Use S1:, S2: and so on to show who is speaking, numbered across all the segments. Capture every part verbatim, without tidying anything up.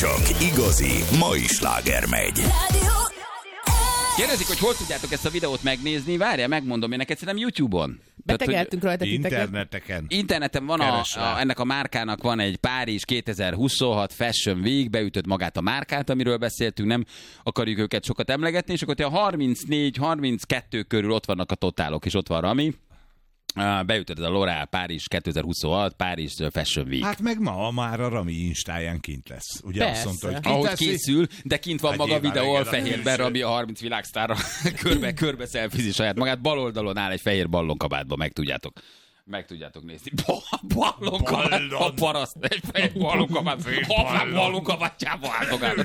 S1: Csak igazi mai sláger megy.
S2: Kérdezik, hogy hol tudjátok ezt a videót megnézni. Várjál, megmondom, én neked szerintem YouTube-on.
S3: Betegeltünk rajta titeket.
S4: Interneteken.
S2: Interneten van a, a, ennek a márkának van egy Párizs kétezer-huszonhat Fashion Week, beütött magát a márkát, amiről beszéltünk, nem akarjuk őket sokat emlegetni, és akkor a harmincnégy harminckettő körül ott vannak a totálok, és ott van Rami. Beütött a L'Oréal Párizs kétezer-huszonhat Párizs Fashion Week.
S4: Hát meg ma már a Rami instáján kint lesz. Ugye
S3: Persze.
S4: azt mondta, hogy kint
S2: Ahogy
S4: lesz,
S2: készül, de kint van
S4: Hát
S2: maga a
S4: nyilván,
S2: videó,
S4: igen,
S2: fehérben
S4: a
S2: Rami a harminc világsztárra körbe-körbe szelfizi saját magát. Bal oldalon áll egy fehér ballonkabátban, meg tudjátok. Meg tudjátok nézni. Ballonkabát, a paraszt, egy fehér ballonkabát, hoppá, ballonkabátjába álltogálnak.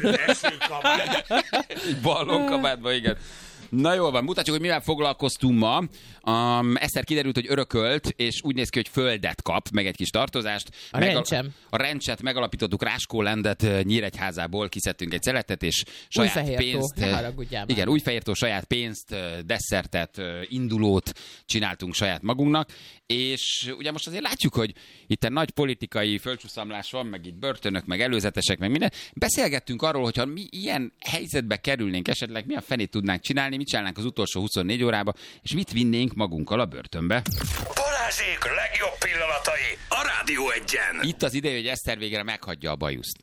S2: Egy ballonkabátban, igen. Na jól van, mutatjuk, hogy mivel foglalkoztunk ma. Um, Eszter kiderült, hogy örökölt, és úgy néz ki, hogy földet kap, meg egy kis tartozást.
S3: A rencsem.
S2: A rencset megalapítottuk, Ráskólandet Nyíregyházából kiszedtünk egy szeletet, és saját
S3: Újfehértó,
S2: pénzt...
S3: ne haragudjál már.
S2: Igen, Újfehértó, saját pénzt, desszertet, indulót csináltunk saját magunknak, és ugye most azért látjuk, hogy itt egy nagy politikai földcsúszamlás van, meg itt börtönök, meg előzetesek, meg minden. Beszélgettünk arról, hogyha mi ilyen helyzetbe kerülnénk esetleg, mi a fenét tudnánk csinálni, mit csinálnánk az utolsó huszonnégy órába, és mit vinnénk magunkkal a börtönbe.
S1: Balázsék legjobb pillanatai a Rádió Egyen.
S2: Itt az ideje, hogy Eszter végre meghagyja a bajuszt.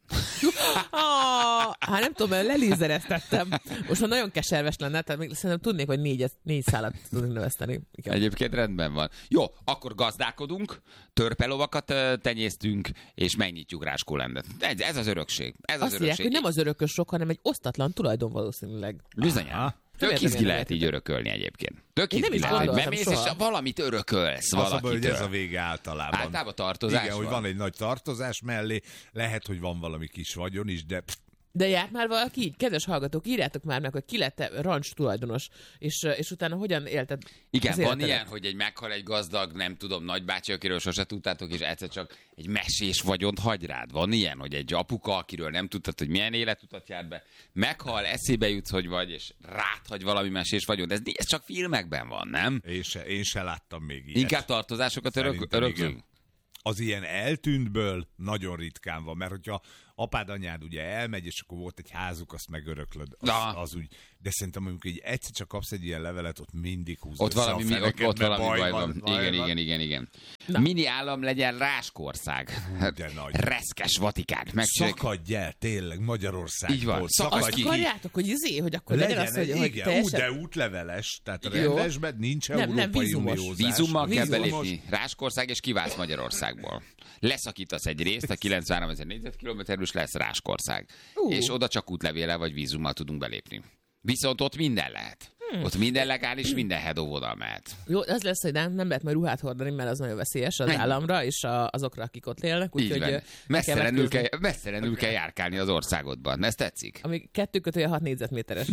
S3: Ah, hát nem tudom, mert lelézereztettem. Most már nagyon keserves lenne, tehát még szerintem tudnék, hogy négy, négy szálat tudnék növeszteni. Igen.
S2: Egyébként rendben van. Jó, akkor gazdálkodunk, törpelovakat ö, tenyésztünk, és megnyitjuk Ráskólandet. Ez, ez az örökség. Ez az
S3: Azt írják,
S2: örökség.
S3: hogy nem az örökösök, hanem egy osztatlan tulajdon valószínűleg.
S2: Bizonyán. Tök
S3: értem,
S2: izgi
S3: én
S2: lehet
S3: nem
S2: így örökölni egyébként. Tök
S3: Én nem
S2: izgi
S3: is
S2: lehet, hogy
S3: gondoltam
S2: bemész, és
S3: soha.
S2: valamit örökölsz
S4: Az a baj, hogy
S2: valakitől.
S4: ez a vége általában.
S2: Általában tartozás
S4: Igen, hogy
S2: van.
S4: van egy nagy tartozás mellé, lehet, hogy van valami kis vagyon is, de pff,
S3: De járt már valaki így, kedves hallgatók, írjátok már meg, hogy ki lett rancs tulajdonos, és, és utána hogyan élted
S2: Igen,
S3: az
S2: van
S3: életedet.
S2: ilyen, hogy egy meghal egy gazdag, nem tudom, nagybácsi, akiről sose tudtátok, és egyszer csak egy mesés vagyont hagy rád. Van ilyen, hogy egy apuka, akiről nem tudtad, hogy milyen életutat jár be, meghal, eszébe jutsz, hogy vagy, és ráthagy valami mesés vagyont. Ez, ez csak filmekben van, nem?
S4: én se, én se láttam még ilyet.
S2: Inkább tartozásokat örök,
S4: Szerintem
S2: öröklünk?
S4: igen. Az ilyen eltűntből nagyon ritkán van, mert hogyha apád, anyád ugye elmegy, és akkor volt egy házuk, azt megöröklöd, az, az úgy, de szerintem amikor így egyszer csak kapsz egy ilyen levelet, ott mindig húz
S2: Ott
S4: össze
S2: valami,
S4: a
S2: mi, ott,
S4: feneket,
S2: ott
S4: mert
S2: valami baj van.
S4: baj
S2: Igen,
S4: van.
S2: igen, igen, igen. Mini állam legyen Ráskország.
S4: De nagy.
S2: Reszkes Vatikán. Megcsinálják.
S4: Szakadj el, tényleg, Magyarországból.
S2: Így van.
S4: Szakadj
S3: Azt
S2: ki.
S3: akarjátok, hogy izé, hogy akkor legyen,
S4: Legyen,
S3: az, hogy,
S4: egy,
S3: hogy
S4: igen,
S3: teljesen...
S4: ú, de útleveles, tehát a
S3: Jó.
S4: rendesben nincs
S3: Nem, nem,
S4: Európai
S3: vízumos.
S4: Uniózás.
S2: Vízummal kell
S3: Vízumos.
S2: belépni Ráskország, és kiválsz Magyarországból. Leszakítasz egy részt, a kilencvenhárom ezer négyzetkilométerről, és lesz Ráskország.
S3: Uh.
S2: És oda csak útlevéllel vagy vízummal tudunk belépni. Viszont ott minden lehet. Hmm. Ott minden legális, minden hedóvodal mehet.
S3: Jó, az lesz, hogy nem, nem lehet majd ruhát hordani, mert az nagyon veszélyes az
S2: Ennyi.
S3: államra és a, azokra, akik ott élnek.
S2: Így
S3: Úgyhogy
S2: van.
S3: ö,
S2: Messzerenül
S3: megküzdeni.
S2: kell, messzerenül kell járkálni az országodban. Ez tetszik?
S3: Ami kettő kötője hat négyzetméteres.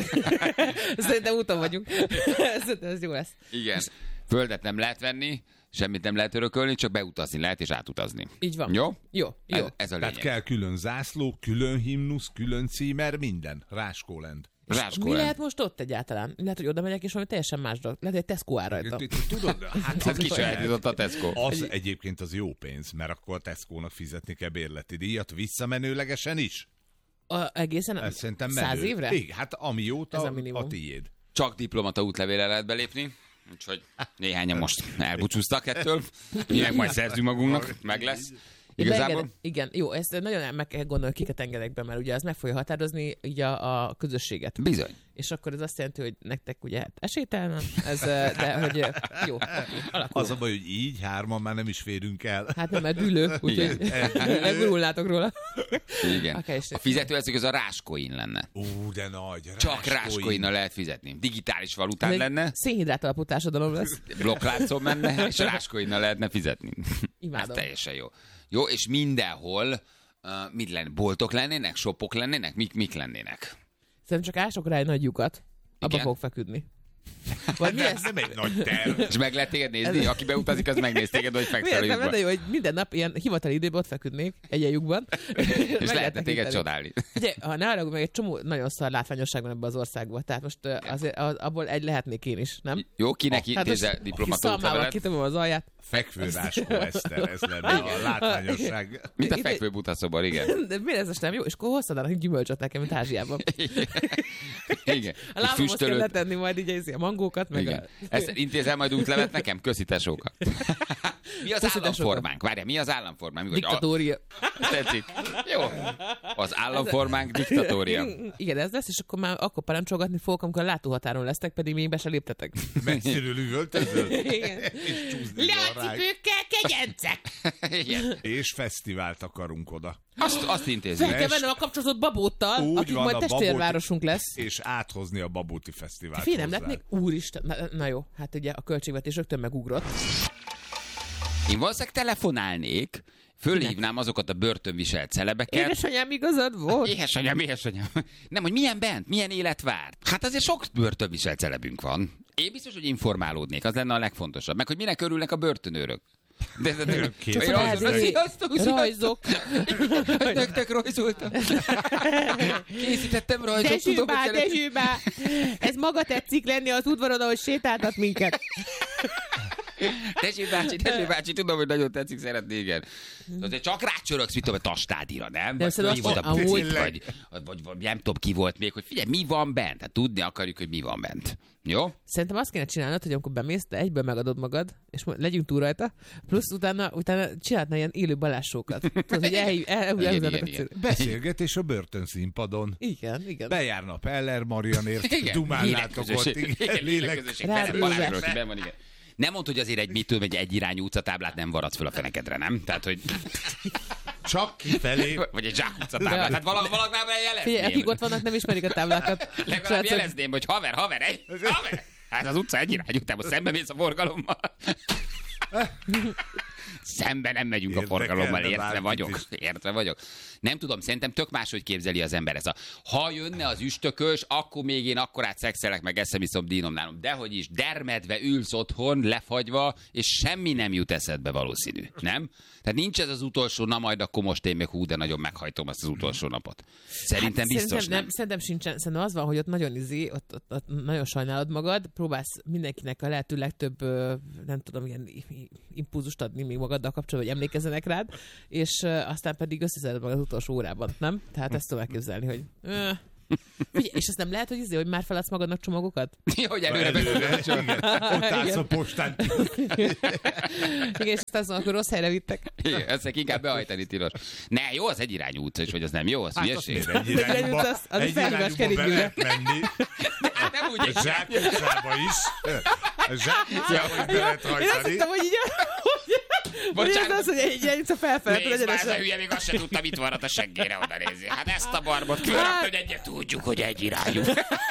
S3: Szerintem úton vagyunk. Szerintem ez jó lesz.
S2: Igen. Földet nem lehet venni, semmit nem lehet örökölni, csak beutazni lehet és átutazni.
S3: Így van.
S2: Jó?
S3: Jó, jó.
S2: Ez, ez a
S4: Tehát
S2: lényeg.
S4: kell külön zászló, külön himnusz, külön címer, minden. Ráskóland.
S3: Mi
S2: Ráskóland.
S3: lehet most ott egyáltalán? Lehet, hogy oda megyek, és valami teljesen más dolog. Lehet, hogy egy Tesco áll rajta.
S4: Tudod, hát
S2: Ez kisajátított a Tesco.
S4: Az egyébként az jó pénz, mert akkor a Tesco-nak fizetni kell bérleti díjat visszamenőlegesen is.
S3: A, egészen
S4: Ez szerintem menő.
S3: száz évre?
S4: Igen, hát amióta
S3: Ez a
S4: a,
S3: minimum.
S4: a tiéd.
S2: Csak diplomata útlevélre lehet belépni, úgyhogy néhányan most elbúcsúztak ettől. Mi meg majd szerzünk magunknak, meg lesz. Igazából?
S3: Beengedem- Igen, jó, ezt nagyon meg kell gondolni, kiket engedek be, mert ugye ez meg fogja határozni így a, a közösséget.
S2: Bizony.
S3: És akkor ez azt jelenti, hogy nektek ugye hát esélytelen, ez, de hogy jó, alakul.
S4: Az a baj, hogy így hárman már nem is férünk el.
S3: Hát nem, mert dűlő, úgyhogy megurulnátok róla.
S2: Igen.
S3: Akár is-
S2: A fizetőeszköz az a Ráskoin lenne.
S4: Ú, de nagy.
S2: Csak Ráskoinnal lehet fizetni. Digitális valután
S3: Ez egy
S2: lenne,
S3: szénhidrát alapú társadalom lesz.
S2: blokkláncon menne, és Ráskoinnal lehetne fizetni.
S3: Imádom.
S2: Ez teljesen jó. Jó, és mindenhol uh, mit lenne? Boltok lennének? Shopok lennének? Mik, mik lennének?
S3: Szerintem csak ások rá egy nagy lyukat, abba
S2: Igen?
S3: fog feküdni. Vagy mi ez?
S4: Nem egy nagy terv.
S2: És meg lehet téged nézni? Aki beutazik, az megnéz téged, hogy fekszel a
S3: Miért nem
S2: lyukban.
S3: lenne jó, hogy minden nap ilyen hivatali időben ott feküdnék egy ilyen lyukban.
S2: És lehetne téged csodálni.
S3: Ugye, ha ne arra, meg egy csomó nagyon szar látványosság van ebben az országban, tehát most azért abból egy lehetnék én is, nem?
S2: Jó, kinek
S3: Hát
S2: intézel
S3: most
S2: diplomatót
S3: szalmával
S2: levelet?
S3: kitömöm az alját.
S4: Fekvőráskó Eszter, ez lenne a látványosság.
S2: Mint a fekvő butaszobar, igen.
S3: De miért ez most nem jó? És akkor hozzanak gyümölcsöt nekem, mint Ázsiában.
S2: Igen.
S3: A lábamhoz kell letenni majd így a mangókat, meg
S2: Igen.
S3: a...
S2: Ezt intézel majd útlevet nekem? Köszi tesóka. Mi az
S3: Köszi,
S2: államformánk? Várjál, mi az államformánk? Mi, hogy
S3: Diktatória.
S2: A... Tetszik. Jó. Az államformánk diktatória.
S3: Igen, ez lesz, és akkor már akkor parancsolgatni fogok, amikor a látóhatáron lesztek, pedig még be se léptetek.
S4: Messziről üvöltözöl?
S3: Igen.
S4: És csúszni van rá.
S3: kegyencek!
S2: Igen.
S4: És fesztivált akarunk oda.
S2: Azt, azt intézzük.
S3: Fel kell vennem a kapcsolatot Babóttal,
S4: Úgy
S3: akik
S4: van,
S3: majd
S4: a
S3: testvérvárosunk
S4: Babóti-
S3: lesz.
S4: És áthozni a Babóti Fesztivált
S3: Fél nem
S4: hozzá.
S3: lett még? Úristen, na, na jó, hát ugye a költségvetés rögtön megugrott.
S2: Én valószínűleg telefonálnék, fölhívnám azokat a börtönviselt celebeket.
S3: Édesanyám, igazad volt?
S2: Éhesanyám, éhesanyám. Nem, hogy milyen bent, milyen élet várt. Hát azért sok börtönviselt celebünk van. Én biztos, hogy informálódnék, az lenne a legfontosabb. Meg, hogy minek örülnek a börtönőrök. De, de, de,
S4: Csak
S2: de,
S3: lehet,
S2: de,
S3: hogy
S2: sziasztok, sziasztok.
S3: Rajzok.
S2: Nektek rajzoltam. Készítettem rajzot. tudom,
S3: Dezsőbá,
S2: hogy szeret-
S3: Dezsőbá! Ez maga tetszik lenni az udvaron, ahogy sétáltat minket.
S2: Dezső bácsi, Dezső bácsi, tudom, hogy nagyon tetszik, szeretné, igen. Azért csak rácsörögsz, mit tudom, a tastádira, nem? Vagy
S3: szerintem
S2: ki volt
S3: azt-
S2: a
S3: amúgy-
S2: Pucit, vagy, vagy, vagy, vagy nem tudom, ki volt még, hogy figyelj, mi van bent? Hát tudni akarjuk, hogy mi van bent. Jó?
S3: Szerintem azt kéne csinálnod, hogy amikor bemész, te egyből megadod magad, és mo- legyünk túl rajta, plusz utána, utána csinálhatna ilyen élő balássokat. Tudod, hogy elhív- el-
S2: Igen,
S3: elhúzzátok
S2: igen,
S3: a
S2: igen.
S3: cél.
S4: Beszélgetés a börtönszínpadon.
S3: Igen, igen.
S4: Bejárna Peller Marianért, dumálnátok ott.
S2: Igen,
S4: Igen, lélek.
S2: léleközösség.
S3: Rádió
S2: Balázs
S3: vers.
S2: Rosi benn van, igen. Nem mondd, hogy azért egy mit tudom, egy egyirányú utcatáblát nem varadsz föl a fenekedre, nem? Tehát, hogy...
S4: Csak kifelé.
S2: Vagy egy zsák utcatáblát. Tehát valag, valagnál jelezném.
S3: Figyelj, akik ott vannak, nem ismerik a táblákat.
S2: Legalább
S3: Srácok,
S2: jelezném, hogy haver, haver, egy, haver! Hát az utca egyirányú, utána szembe mész a forgalommal. Szembe nem megyünk a
S4: Érdekelne
S2: forgalommal, értve
S4: bárkit
S2: vagyok.
S4: is.
S2: Értve vagyok. Nem tudom, szerintem tök máshogy képzeli az ember ez a... Ha jönne az üstökös, akkor még én akkorát szexelek, meg eszem iszom dínom nálam. Dehogy is, dermedve ülsz otthon, lefagyva, és semmi nem jut eszedbe valószínű. Nem? Tehát nincs ez az utolsó, na majd akkor most én még hú, de nagyon meghajtom azt az utolsó napot. Szerintem biztos
S3: szerintem,
S2: nem.
S3: nem. Szerintem sincsen. Szerintem az van, hogy ott nagyon izé, ott, ott, ott nagyon sajnálod magad, próbálsz mindenkinek a lehető legtöbb, ö, nem tudom, ilyen i- i- impulzust adni még magaddal kapcsolatban, hogy emlékezzenek rád, és ö, aztán pedig összeszeded magad az utolsó órában, nem? Tehát ezt tudom elképzelni, hogy... Ö, figyelj, és azt nem lehet, hogy izé, hogy már feladsz magadnak csomagokat?
S2: Hogy előre
S4: Előre,
S2: be...
S4: igen. Ott állsz a postán.
S3: Igen, és aztán szóval, akkor rossz helyre vittek.
S2: Igen, ezt inkább behajtani tilos. Ne, jó, az egyirányú utca is, vagy az nem jó, az
S4: Hát azt
S2: hülyeség.
S4: miért egy
S3: De
S4: irányba,
S3: irányút az- az
S4: egy
S3: felhívás
S4: irányba be
S3: kerékműre.
S4: lehet menni.
S2: Nem úgy
S4: A Zsák utcába is. A Zsák utcába is be lehet
S3: Én azt
S4: hajtani.
S3: hittem, hogy így... Hogy ez
S2: Bocsánat.
S3: az, hogy egy irányítva felfelé.
S2: Nézd már, ez a hülye még azt se tudta, mit varrat a seggére oda nézni. Hát ezt a barbot kivárta, hogy egyet tudjuk, hogy egy irányú.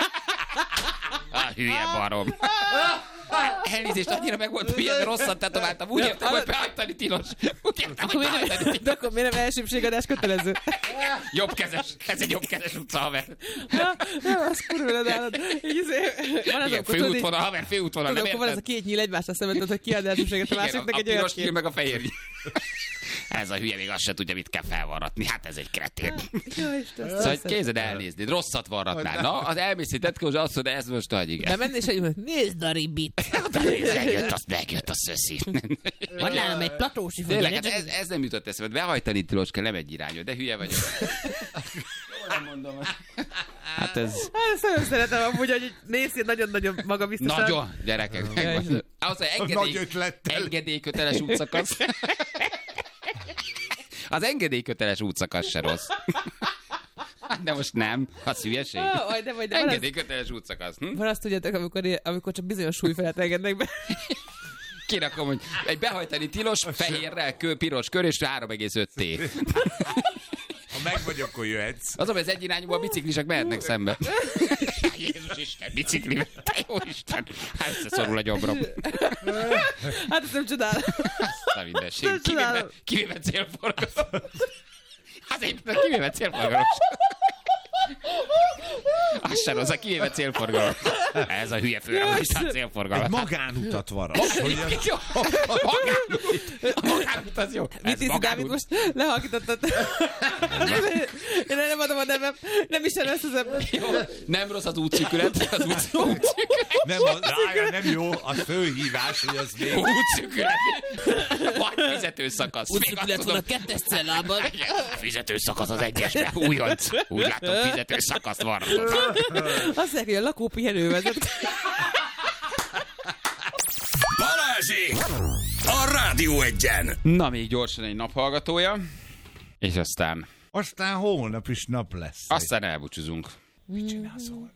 S2: A hülye barom. Elnézést, annyira meg volt hülye, de rosszat tetováltam. Úgy értem, hogy behajtani tilos. Úgy értem, hogy behajtani
S3: Akkor
S2: tilos.
S3: miért, de akkor miért nem elsőbségadás kötelező?
S2: Jobbkezes. Ez egy jobbkezes utca, haver.
S3: Ja, az kurva nálad. Így izé- Van az,
S2: Igen,
S3: akkor tudod, így-
S2: főútvonal, haver, főútvonal,
S3: tudod,
S2: nem
S3: akkor van ez a
S2: érted?
S3: két nyíl egymásra szemben, tudod, hogy kiad elsőbséget a
S2: Igen,
S3: másiknak
S2: a
S3: egy olyat
S2: piros nyíl
S3: kér.
S2: meg a fehér nyíl. Ez a hülye még azt se tudja, mit kell felvarratni. Hát ez egy kretén.
S3: Jó, Isten,
S2: Szóval hogy képzeld elnézni, rosszat varratnál. Na, az elmész egy tetkó, és azt mondja, ez most hagy, igen.
S3: bemenni, és egy nézd a ribit.
S2: Megjött, azt megjött a szöszi.
S3: Van nálam egy platósi
S2: Tényleg, hát
S3: földje.
S2: ez, ez nem jutott eszembe. Behajtani tilos kell, nem egy irányú, de hülye vagyok. Jól mondom. Hát ez...
S3: Hát ezt nagyon szeretem amúgy, hogy így nézd így nagyon-nagyon magabiztosan.
S2: Nagyon, gyerekek.
S3: Jaj.
S2: Az, hogy
S4: Nagy
S2: engedély,
S4: ötlettel.
S2: engedélyköteles útszakasz. Az engedélyköteles útszakasz se rossz. De most nem. Az hülyeség.
S3: Ah, aj, de vagy, de van az,
S2: Engedélyköteles útszakasz. Hm?
S3: van azt tudjátok, amikor, amikor csak bizonyos súly felett engednek be.
S2: Kirakom, hogy egy behajtani tilos, fehérrel, kő, piros kör és három egész öt T.
S4: Ha meg vagy, akkor jöhetsz.
S2: Az, hogy az egyirányúban a biciklisek mehetnek szembe. Jézus Isten, bicikli. Te jó Isten. Hát összeszorul a gyomrom.
S3: Hát ezt nem csodálom.
S2: A mindenség.
S3: Nem
S2: Kivéve,
S3: csodálom.
S2: kivéve célforgalom. Az éppen kivéve célforgalom. Az sem rossz, kivéve célforgalom. Ez a hülye főragadás célforgalom.
S4: Egy magánutat varat.
S2: Jó, a magánút az jó.
S3: Mit hiszi, Dávid, most lehallgítottad? Én nem adom a nevem. Nem is lesz az ember.
S2: Nem rossz az útszűkület. Az útszűkület.
S4: Nem, a, rája, nem jó a főhívás, hogy az még...
S2: Útszűkület. Vagy fizetőszakasz.
S3: Útszűkület van a kettes cellában.
S2: Fizetőszakasz az egyesben. Újonc. Úgy látom, fizetőszakaszt van.
S3: Azt mondják, hogy a lakópihenő vezet.
S1: Balázsék! A Rádió Egyen!
S2: Na, még gyorsan egy naphallgatója. És aztán...
S4: Aztán holnap is nap lesz.
S2: Aztán elbúcsúzunk.
S4: Mit csinálsz holnap?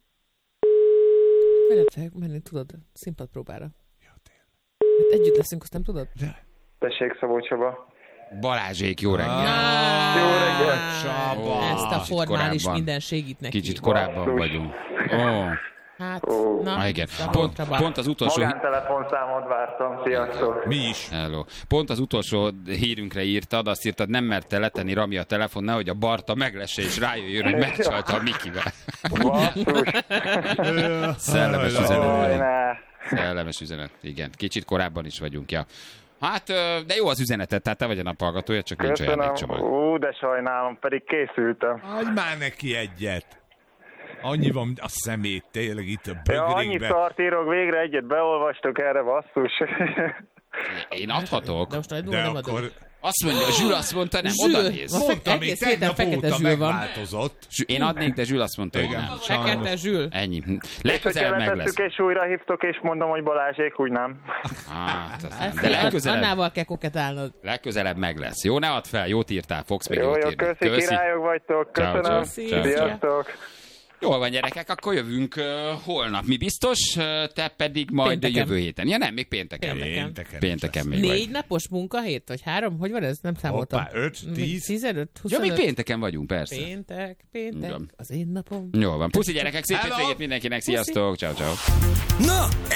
S3: Veled fogok menni, tudod, színpadpróbára.
S4: Ja, tényleg.
S3: Hát együtt leszünk, azt nem tudod?
S4: De...
S5: Tessék, Szabó Csaba.
S2: Balázsék, jó reggel.
S5: Jó reggelt.
S4: Csaba.
S3: Ezt a formális
S2: korábban.
S3: minden segít neki.
S2: Kicsit korábban
S5: Basszus.
S2: vagyunk. Ó,
S3: Hát,
S5: Ó.
S3: na,
S2: ah, igen.
S3: Szabó
S2: Pont,
S3: Csaba.
S2: pont az utolsó...
S5: Magántelefonszámot vártam. Sziasztok.
S4: Mi is.
S2: Hello. Pont az utolsó hírünkre írtad, azt írtad, nem merte letenni Rami a telefon, nehogy a Barta meglesse és rájöjjön, hogy megcsalta a Mikivel.
S5: Basszus.
S2: Szellemes
S5: Jaj,
S2: üzenet.
S5: ne.
S2: Szellemes üzenet, igen. Kicsit korábban is vagyunk, ja. Hát, ö, de jó az üzenetet, tehát te vagy a naphallgatója, csak nincs
S5: Köszönöm.
S2: ajándékcsomag.
S5: Ú, de sajnálom, pedig készültem.
S4: Adj már neki egyet. Annyi van a szemét, tényleg itt a
S5: Ja, annyi
S4: bögrékben.
S5: szart írok, végre egyet beolvastok erre, basszus.
S2: Én adhatok.
S3: De most majd
S4: De
S3: nem adom.
S4: akkor
S2: Azt mondja, a Zsül azt mondta, nem,
S3: Zsül.
S2: oda néz.
S3: Most
S4: mondta, még
S3: egész héten
S4: tegnap
S3: fekete
S4: óta
S3: Zsül van.
S4: megváltozott.
S2: Zsül- Én adnék, de Zsül azt mondta, hogy
S4: Igen.
S2: nem.
S3: Fekete Zsül.
S2: Ennyi.
S5: És hogyha
S2: Legközelebb meg lesz.
S5: letesszük és újra hívtok, és mondom, hogy Balázsék, úgy nem.
S2: Hát, az nem.
S3: Ezt
S2: De
S3: érted?
S2: legközelebb,
S3: Annával kell koketálnod.
S2: legközelebb meg lesz. Jó, ne add fel, jót írtál, fogsz még
S5: Jó,
S2: jót
S5: jó,
S2: írni.
S5: köszi, királyok vagytok,
S2: Ciao,
S5: köszönöm.
S2: ciao, ciao,
S5: Sziasztok.
S2: Jól van, gyerekek, akkor jövünk uh, holnap. Mi biztos, uh, te pedig majd
S3: Pénteken.
S2: jövő héten. Ja nem, még pénteken.
S3: Pénteken.
S4: Pénteken.
S2: Pénteken még
S3: Négy
S2: vagy.
S3: napos munkahét? Vagy három? Hogy van ez? Nem számoltam.
S4: Hoppá, öt, tíz?
S3: tizenöt,
S2: Ja,
S3: huszonöt.
S2: még pénteken vagyunk, persze.
S3: Péntek, péntek.
S2: Igen.
S3: Az én napom.
S2: Jól van. Puszi gyerekek, szép
S4: Hello.
S2: hétvégét mindenkinek, sziasztok, ciao ciao.
S1: Na,